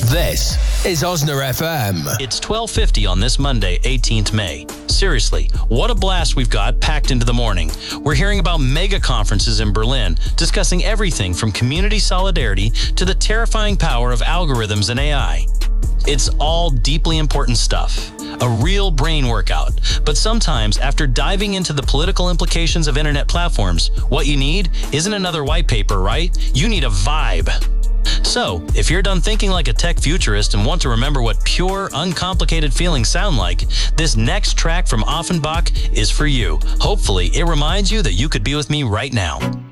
This is Osner FM. It's 12:50 on this Monday, 18th May. Seriously, what a blast we've got packed into the morning. We're hearing about mega conferences in Berlin, discussing everything from community solidarity to the terrifying power of algorithms and AI. It's all deeply important stuff, a real brain workout. But sometimes, after diving into the political implications of internet platforms, what you need isn't another white paper, right? You need a vibe. So, if you're done thinking like a tech futurist and want to remember what pure, uncomplicated feelings sound like, this next track from Offenbach is for you. Hopefully, it reminds you that you could be with me right now.